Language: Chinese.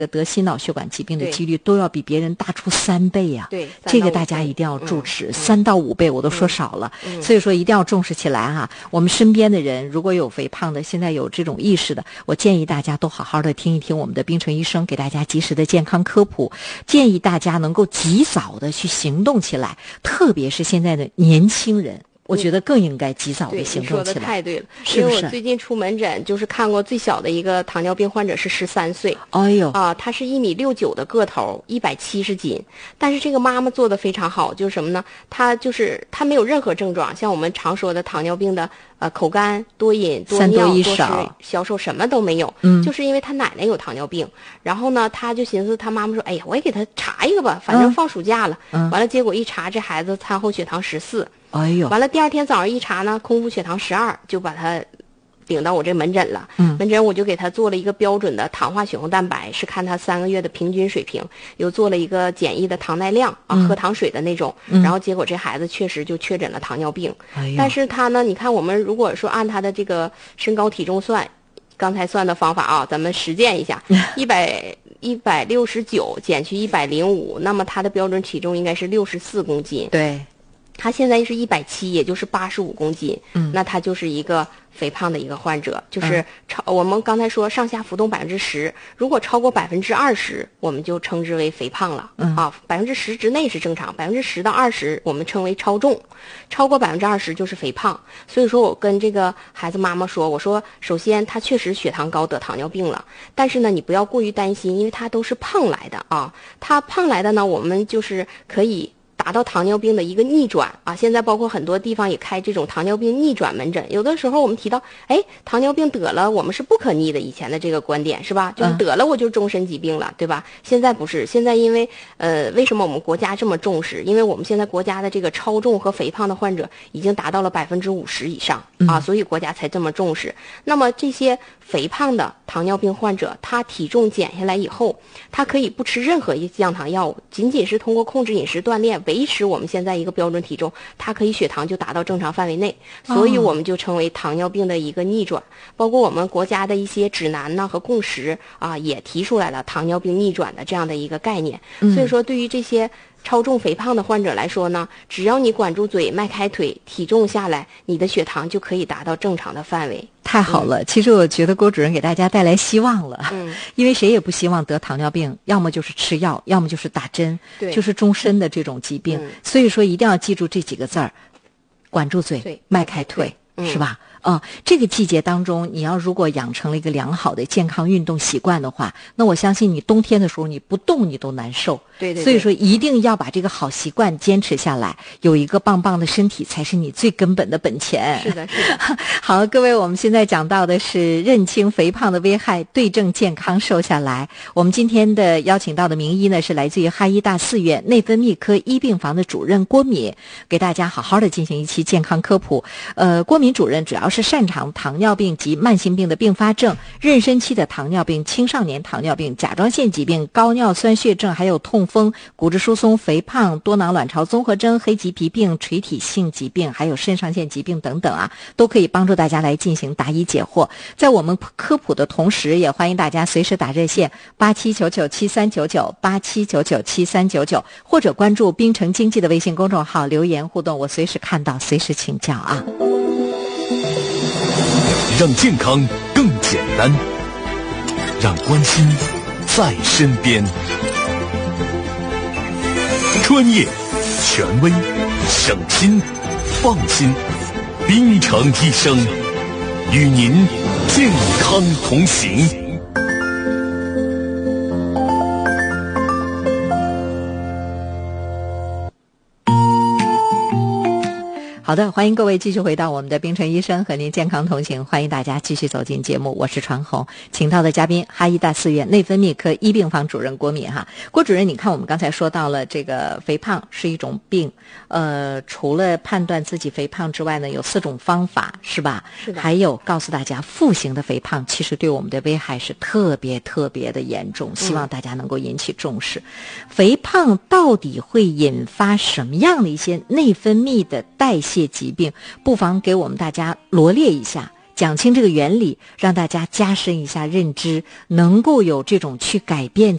得心脑血管疾病的几率都要比别人大出3倍啊！ 对， 这个大家一定要重视，3到5倍我都说少了，所以说一定要重视起来哈。我们身边的人如果有肥胖的，现在有这种意识的，我建议大家都好好的听一听我们的冰城医生给大家及时的健康科普，建议大家能够及早的去行动起来，特别是现在的年轻人。我觉得更应该及早的行动起来。 对，你说的太对了， 是不是？ 因为我最近出门诊，就是看过最小的一个糖尿病患者是13岁。 哎呦啊，他是1.69米的个头，170斤。但是这个妈妈做的非常好，就是什么呢？她没有任何症状，像我们常说的糖尿病的口干、多饮、多尿、多食、消瘦，什么都没有。就是因为他奶奶有糖尿病，然后呢，他就寻思他妈妈说，哎呀，我也给他查一个吧，反正放暑假了。完了，结果一查，这孩子餐后血糖14。 哎呦！ 完了，第2天早上一查呢，空腹血糖12，就把他领到我这门诊了。门诊我就给他做了一个标准的糖化血红蛋白，是看他3个月的平均水平，又做了一个简易的糖耐量啊，喝糖水的那种。然后结果这孩子确实就确诊了糖尿病。但是他呢，你看我们如果说按他的这个身高体重算，刚才算的方法啊，咱们实践一下，169减去105，那么他的标准体重应该是64公斤。 对。 他现在是170，也就是85公斤。那他就是一个肥胖的一个患者，就是我们刚才说上下浮动10%，如果超过20%，我们就称之为肥胖了。10%之内是正常，10%到20%我们称为超重，超过20%就是肥胖。所以说我跟这个孩子妈妈说，我说首先他确实血糖高，得糖尿病了，但是呢你不要过于担心，因为他都是胖来的啊。他胖来的呢，我们就是可以达到糖尿病的一个逆转啊！现在包括很多地方也开这种糖尿病逆转门诊。有的时候我们提到，糖尿病得了，我们是不可逆的，以前的这个观点是吧？就是得了我就终身疾病了，对吧？现在不是，现在因为为什么我们国家这么重视？因为我们现在国家的这个超重和肥胖的患者已经达到了50%以上啊，所以国家才这么重视。那么这些肥胖的糖尿病患者，他体重减下来以后，他可以不吃任何一降糖药物，仅仅是通过控制饮食、锻炼。维持我们现在一个标准体重，它可以血糖就达到正常范围内，所以我们就称为糖尿病的一个逆转。包括我们国家的一些指南呢和共识啊，也提出来了糖尿病逆转的这样的一个概念。所以说，对于这些超重肥胖的患者来说呢，只要你管住嘴，迈开腿，体重下来，你的血糖就可以达到正常的范围。 太好了，其实我觉得郭主任给大家带来希望了。因为谁也不希望得糖尿病，要么就是吃药，要么就是打针，就是终身的这种疾病。所以说一定要记住这几个字儿：管住嘴，迈开腿，是吧？这个季节当中，你要如果养成了一个良好的健康运动习惯的话，那我相信你冬天的时候你不动你都难受。 对。 所以说一定要把这个好习惯坚持下来，有一个棒棒的身体才是你最根本的本钱。 是的。 好，各位，我们现在讲到的是认清肥胖的危害，对症健康瘦下来。我们今天的邀请到的名医呢，是来自于哈医大4院内分泌科医病房的主任郭敏，给大家好好的进行一期健康科普。郭敏主任主要是擅长糖尿病及慢性病的并发症、妊娠期的糖尿病、青少年糖尿病、甲状腺疾病、高尿酸血症，还有痛风、骨质疏松、肥胖、多囊卵巢综合征、黑棘皮病、垂体性疾病，还有肾上腺疾病等等啊，都可以帮助大家来进行答疑解惑。在我们科普的同时，也欢迎大家随时打热线87997399 87997399，或者关注冰城经济的微信公众号留言互动，我随时看到，随时请教啊。 让健康更简单，让关心在身边。专业、权威、省心、放心，冰城医生与您健康同行。 好的，欢迎各位继续回到我们的冰城医生和您健康同行，欢迎大家继续走进节目，我是传红，请到的嘉宾哈医大4院内分泌科医病房主任郭敏哈。郭主任，你看我们刚才说到了这个肥胖是一种病，除了判断自己肥胖之外呢，有4种方法，是吧？是的。还有告诉大家，负型的肥胖其实对我们的危害是特别特别的严重，希望大家能够引起重视。肥胖到底会引发什么样的一些内分泌的代谢疾病，不妨给我们大家罗列一下， 讲清这个原理，让大家加深一下认知，能够有这种去改变